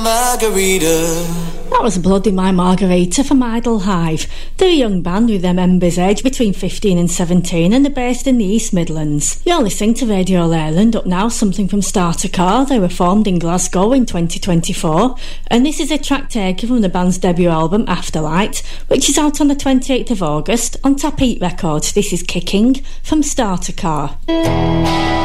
That was Bloody My Margarita from Idle Hive. They're a young band with their members aged between 15 and 17 and are based in the East Midlands. You're listening to Radio Leyland. Up now, something from Starter Car. They were formed in Glasgow in 2024, and this is a track taken from the band's debut album Afterlight, which is out on the 28th of August on Tap Eat Records. This is Kicking from Starter Car.